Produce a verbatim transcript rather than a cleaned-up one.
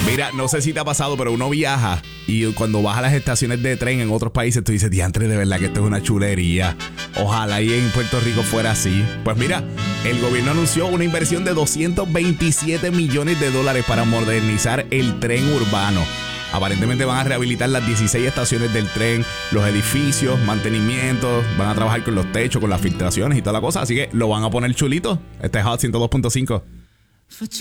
Mira, no sé si te ha pasado, pero uno viaja y cuando vas a las estaciones de tren en otros países, tú dices, diantre, de verdad que esto es una chulería. Ojalá ahí en Puerto Rico fuera así. Pues mira, el gobierno anunció una inversión de doscientos veintisiete millones de dólares para modernizar el tren urbano. Aparentemente van a rehabilitar las dieciséis estaciones del tren, los edificios, mantenimientos, van a trabajar con los techos, con las filtraciones y toda la cosa. Así que lo van a poner chulito. Este es Hot ciento dos punto cinco.